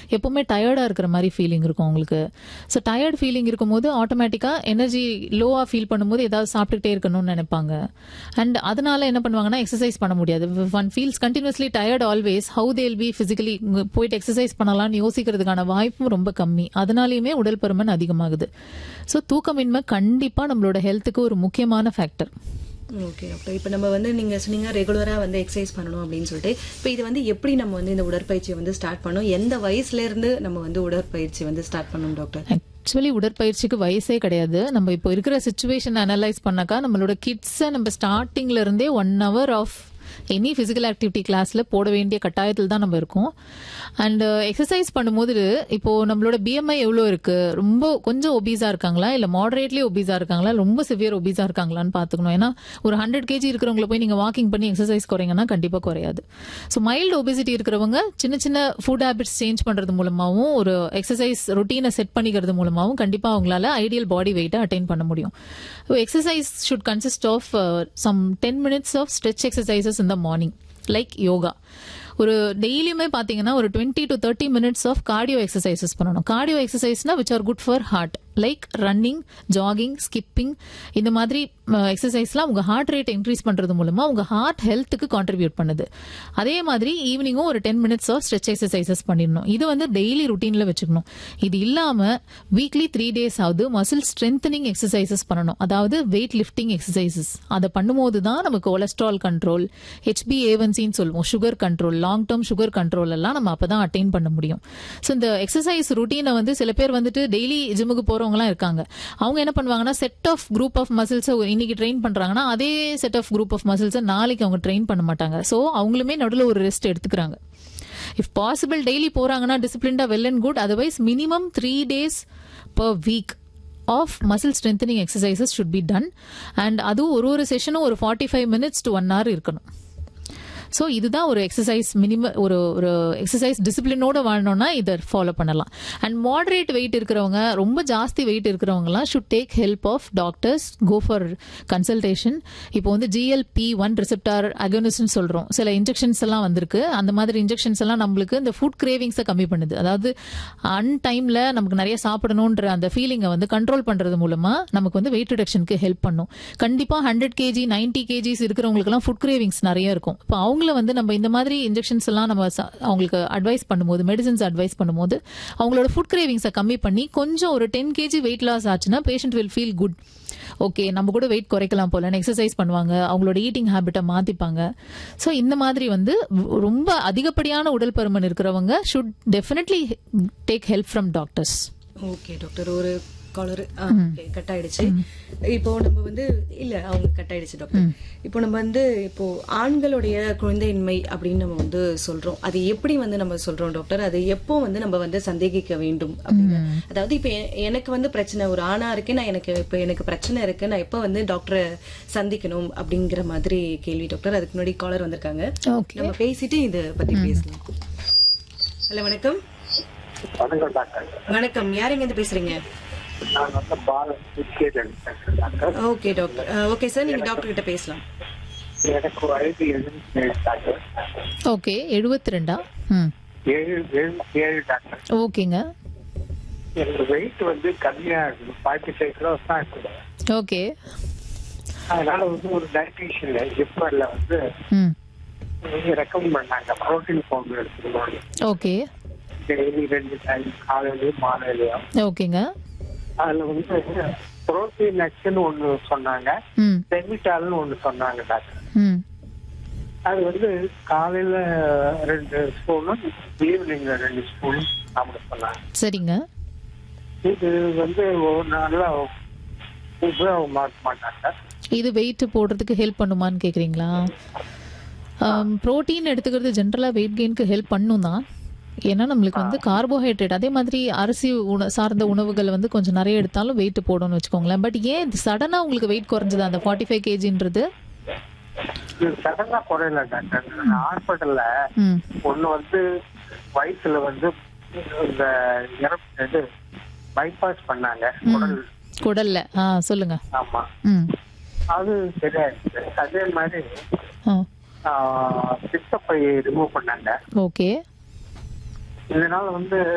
எப்பவுமே டயர்டா இருக்கிற மாதிரி ஃபீலிங் இருக்கும் உங்களுக்கு. ஸோ டயர்ட் ஃபீலிங் இருக்கும்போது ஆட்டோமேட்டிக்கா எனர்ஜி லோவா ஃபீல் பண்ணும்போது ஏதாவது சாப்பிட்டுட்டே இருக்கணும்னு நினைப்பாங்க. அண்ட் அதனால என்ன பண்ணுவாங்கன்னா எக்ஸசைஸ் பண்ண முடியாது. One feels continuously tired always, how they'll be physically போயிட்டு எக்ஸசைஸ் பண்ணலாம்னு யோசிக்கிறதுக்கான வாய்ப்பும் ரொம்ப கம்மி. அதனாலயுமே உடல் பருமன் அதிகமாகுது. ஸோ தூக்கமின்மை கண்டிப்பா நம்மளோட ஹெல்த்துக்கு ஒரு முக்கியமான ஃபேக்டர். Okay doctor. இப்போ நம்ம நீங்க சொன்னீங்க ரெகுலரா எக்ஸசைஸ் பண்ணணும் அப்படின்னு சொல்லிட்டு, இப்போ இது எப்படி நம்ம இந்த உடற்பயிற்சியை ஸ்டார்ட் பண்ணணும், எந்த வயசுல இருந்து நம்ம உடற்பயிற்சி ஸ்டார்ட் பண்ணணும் டாக்டர்? ஆக்சுவலி உடற்பயிற்சிக்கு வயசே கிடையாது. நம்ம இப்போ இருக்கிற சிச்சுவேஷன் அனலைஸ் பண்ணாக்கா நம்மளோட கிட்ஸை நம்ம ஸ்டார்டிங்ல இருந்தே 1 hour of any physical activity கிளாஸ்ல போட வேண்டிய கட்டாயத்தில் தான் நம்ம இருக்கோம். அண்ட் எக்ஸசைஸ் பண்ணும்போது இப்போ நம்மளோட பிஎம்ஐ எவ்வளோ இருக்கு, ரொம்ப கொஞ்சம் ஒபீஸா இருக்காங்களா, இல்ல மாடரேட்லி ஒபீஸா இருக்காங்களா, ரொம்ப சிவியர் ஒபீஸா இருக்காங்களான்னு பாத்துக்கணும். ஏன்னா ஒரு 100 kg இருக்கிறவங்களை போய் நீங்க வாக்கிங் பண்ணி எக்ஸசைஸ் குறைங்கன்னா கண்டிப்பா குறையாது. ஸோ மைல்டு ஒபிசிட்டி இருக்கிறவங்க சின்ன சின்ன ஃபுட் ஹேபிட்ஸ் சேஞ்ச் பண்றது மூலமாவும் ஒரு எக்ஸசைஸ் ரொட்டீனை செட் பண்ணிக்கிறது மூலமாவும் கண்டிப்பா அவங்களால ஐடியல் பாடி வெயிட்டை அட்டைன் பண்ண முடியும். Exercise should consist of some 10 minutes of stretch exercises in the morning like yoga. ஒரு டெய்லியுமே பாத்தீங்கன்னா ஒரு 20 to 30 minutes of cardio exercises பண்ணணும். Cardio எக்ஸசைஸ்னா which are good for heart, like running, jogging, skipping. இந்த மாதிரி எக்ஸசைஸ்லாம் உங்க ஹார்ட் ரேட் இன்க்ரீஸ் பண்றது மூலமா உங்க ஹார்ட் ஹெல்த்துக்கு கான்ட்ரிபியூட் பண்ணுது. அதே மாதிரி ஈவினிங்கும் ஒரு 10 minutes ஆஃப் ஸ்ட்ரெச் எக்ஸசைசஸ் பண்ணிடணும். இது டெய்லி ருட்டீன்ல வச்சுக்கணும். இது இல்லாம வீக்லி 3 days ஆகுது மசில் ஸ்ட்ரென்தனிங் எக்ஸசைசஸ் பண்ணணும். அதாவது வெயிட் லிஃப்டிங் எக்ஸசைசஸ். அதை பண்ணும்போது தான் நமக்கு கொலஸ்ட்ரால் கண்ட்ரோல், HbA1cன்னு சொல்லுவோம், sugar control, long term sugar control எல்லாம் நம்ம அப்பதான் அட்டைன் பண்ண முடியும். ஸோ இந்த எக்ஸசைஸ் ருட்டீனை சில பேர் டெய்லி ஜிம்முக்கு போறவங்கலாம் இருக்காங்க. அவங்க என்ன பண்ணுவாங்கன்னா செட் ஆஃப் குரூப் ஆஃப் மசில்ஸை இன்னைக்கு ட்ரெயின் பண்றாங்கன்னா அதே செட் ஆஃப் குரூப் ஆஃப் மசில்ஸை நாளைக்கு அவங்க ட்ரெயின் பண்ண மாட்டாங்க. ஸோ அவங்களுமே நடுவில் ஒரு ரெஸ்ட் எடுத்துக்கிறாங்க. இஃப் பாசிபிள் டெய்லி போறாங்கன்னா டிசிப்ளின்டா well and good. Otherwise minimum 3 days per week of muscle strengthening exercises should be done. And அது ஒரு செஷனும் ஒரு 45 minutes to 1 hour இருக்கணும். ஸோ இதுதான் ஒரு எக்ஸசைஸ் மினிமம். ஒரு எக்ஸசைஸ் டிசிப்ளினோட வாழணும்னா இதை ஃபாலோ பண்ணலாம். அண்ட் மாடரேட் வெயிட் இருக்கிறவங்க, ரொம்ப ஜாஸ்தி வெயிட் இருக்கிறவங்கலாம் should take help of doctors, go for consultation. இப்போ GLP-1 ரிசெப்டார் அகோனிஸ்ட்னு சொல்றோம், சில இன்ஜெக்ஷன்ஸ் எல்லாம் வந்திருக்கு. அந்த மாதிரி இன்ஜெக்ஷன்ஸ் எல்லாம் நம்மளுக்கு இந்த ஃபுட் கிரேவிங்ஸை கம்மி பண்ணுது. அதாவது டைம்ல நமக்கு நிறைய சாப்பிடணுன்ற அந்த ஃபீலிங்கை கண்ட்ரோல் பண்றது மூலமா நமக்கு வெயிட் ரிடக்ஷனுக்கு ஹெல்ப் பண்ணும். கண்டிப்பா 100 kg 90 kgs இருக்கிறவங்களுக்கு எல்லாம் ஃபுட் கிரேவிங்ஸ் நிறைய இருக்கும். இப்போ அவங்கள நம்ம இந்த மாதிரி இன்ஜெக்ஷன்ஸ் எல்லாம் நம்ம அவங்களுக்கு அட்வைஸ் பண்ணும்போது, மெடிசன்ஸ் அட்வைஸ் பண்ணும்போது அவங்களோட ஃபுட் கிரேவிங்ஸை கம்மி பண்ணி கொஞ்சம் ஒரு 10 kg வெயிட் லாஸ் ஆச்சுன்னா patient will feel good. Okay, நம்ம கூட வெயிட் குறைக்கலாம் போல, எக்ஸசைஸ் பண்ணுவாங்க, அவங்களோட ஈட்டிங் ஹேபிட்டை மாத்திப்பாங்க. ஸோ இந்த மாதிரி ரொம்ப அதிகப்படியான உடல் பருமன் இருக்கிறவங்க should definitely take help from doctors. Okay doctor. ஒரு காலர் கட் ஆயிடுச்சு. இப்போ நம்ம இல்ல அவங்க கட் ஆயிடுச்சு டாக்டர். இப்போ நம்ம இப்போ ஆண்களுடைய குழந்தையின்மை அப்படின்னு நம்ம சொல்றோம். அது எப்படி நம்ம சொல்றோம் டாக்டர்? அது எப்போ நம்ம சந்தேகிக்க வேண்டும் அப்படின்னு? அதாவது இப்ப எனக்கு பிரச்சனை, ஒரு ஆணா இருக்கு, நான் எனக்கு பிரச்சனை இருக்கு, நான் எப்ப டாக்டரை சந்திக்கணும் அப்படிங்கிற மாதிரி கேள்வி டாக்டர். அதுக்கு முன்னாடி காலர் வந்திருக்காங்க, நம்ம பேசிட்டு இத பத்தி பேசலாம். ஹலோ, வணக்கம். வணக்கம், யார் எங்க இருந்து பேசுறீங்க? Okay doctor. ஓகே சார், நீங்க டாக்டர் கிட்ட பேசலாம். எனக்கு வயது 77 ஓகே, 72 77 டாக்டர். ஓகேங்க. எனக்கு வெயிட் கம்மியா இருக்கு, 45 kilos தான் இருக்கு. ஓகே. அதனால ஒரு டயட்டீஷியன்ல ஜிப்மர்ல ரெக்கமெண்ட் பண்ணாங்க புரோட்டீன் பவுடர் எடுத்துக்கணும். ஓகே. டெய்லி 2 டைம், காலையிலயும் மாலையிலயும். ஓகேங்க. அதுல புரோட்டீன் எக்ஸ்னு ஒண்ணு சொன்னாங்க, செமிட்டால்னு ஒண்ணு சொன்னாங்க டாக்டர். அது காலையில 2 ஸ்பூனும் ஈவினிங்ல 2 ஸ்பூனும் சாப்பிட சொன்னாங்க. சரிங்க. இது நல்லா உபயோகம் மாற்ற மாட்டாங்க. இது வெயிட் போடுறதுக்கு ஹெல்ப் பண்ணுமான்னு கேக்குறீங்களா? புரோட்டீன் எடுத்துக்கிறது ஜென்ரலா வெயிட் கெயினுக்கு ஹெல்ப் பண்ணும் தான். ஏன்னா நம்மளுக்கு கார்போஹைட்ரேட், அதே மாதிரி அரிசி சார்ந்த உணவுகள் கொஞ்சம் நிறைய எடுத்தாலும் வெயிட் போடும்னு வச்சுக்கோங்களேன். பட் ஏன் சடனா உங்களுக்கு வெயிட் குறைஞ்சது அந்த 45 kgன்றது? சடனா குறையல டாக்டர். ஹாஸ்பிட்டல்ல ஒண்ணு வயிற்றுல இந்த இறப்பு பைபாஸ் பண்ணாங்க குடல்ல. சொல்லுங்க. ஆமா, அது சரியாயிடுச்சு. அதே மாதிரி பித்தப்பை ரிமூவ் பண்ணாங்க. ஓகே. இதனால